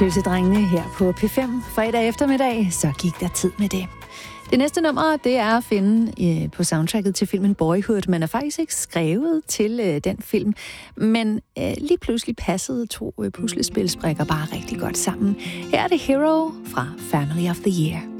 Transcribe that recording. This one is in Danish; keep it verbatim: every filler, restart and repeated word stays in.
Tøsedrengene her på P fem. Fredag eftermiddag, så gik der tid med det. Det næste nummer, det er at finde øh, på soundtracket til filmen Boyhood. Man er faktisk ikke skrevet til øh, den film, men øh, lige pludselig passede to øh, puslespilsbrikker bare rigtig godt sammen. Her er det Hero fra Family of the Year.